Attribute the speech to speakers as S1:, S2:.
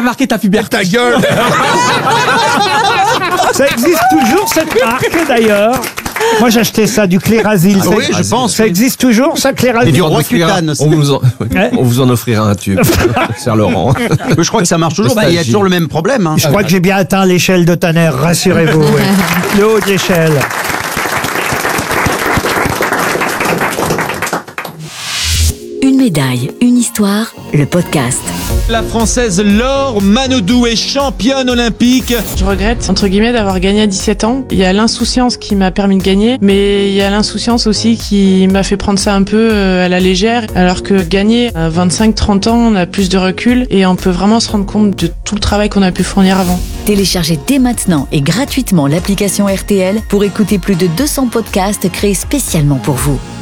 S1: marqué ta puberté.
S2: Ta gueule.
S3: Ça existe toujours, cette marque, d'ailleurs. Moi, j'achetais ça, du Clérasil.
S4: Ah oui, je pense.
S3: Ça existe toujours, ça, Clérasil?
S4: Et du roi cutane.
S2: On vous en offrira un tube, Saint-Laurent.
S4: Je crois que ça marche toujours. Il y a toujours le même problème.
S3: Je crois que j'ai bien atteint l'échelle de Tanner, rassurez-vous. Ouais. Le haut de l'échelle.
S5: Une médaille, une histoire, le podcast.
S6: La Française Laure Manodou est championne olympique.
S7: Je regrette, entre guillemets, d'avoir gagné à 17 ans. Il y a l'insouciance qui m'a permis de gagner, mais il y a l'insouciance aussi qui m'a fait prendre ça un peu à la légère, alors que gagner à 25-30 ans, on a plus de recul et on peut vraiment se rendre compte de tout le travail qu'on a pu fournir avant.
S5: Téléchargez dès maintenant et gratuitement l'application RTL pour écouter plus de 200 podcasts créés spécialement pour vous.